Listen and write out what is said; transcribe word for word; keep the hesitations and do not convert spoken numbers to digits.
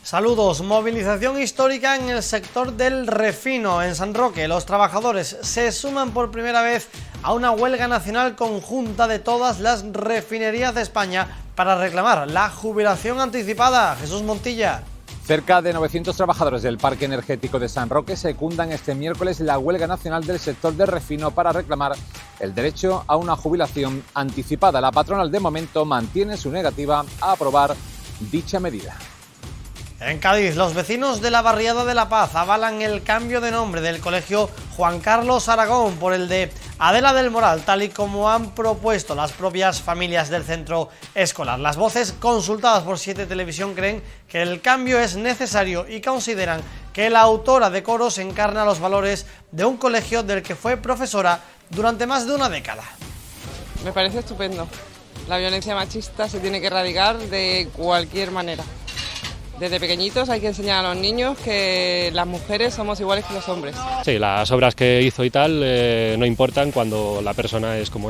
Saludos. Movilización histórica en el sector del refino. En San Roque, los trabajadores se suman por primera vez a una huelga nacional conjunta de todas las refinerías de España para reclamar la jubilación anticipada. Jesús Montilla. Cerca de novecientos trabajadores del Parque Energético de San Roque secundan este miércoles la huelga nacional del sector del refino para reclamar el derecho a una jubilación anticipada. La patronal de momento mantiene su negativa a aprobar dicha medida. En Cádiz, los vecinos de la barriada de La Paz avalan el cambio de nombre del colegio Juan Carlos Aragón por el de Adela del Moral, tal y como han propuesto las propias familias del centro escolar. Las voces consultadas por Siete Televisión creen que el cambio es necesario y consideran que la autora de coros encarna los valores de un colegio del que fue profesora durante más de una década. Me parece estupendo. La violencia machista se tiene que erradicar de cualquier manera. Desde pequeñitos hay que enseñar a los niños que las mujeres somos iguales que los hombres. Sí, las obras que hizo y tal eh, no importan cuando la persona es como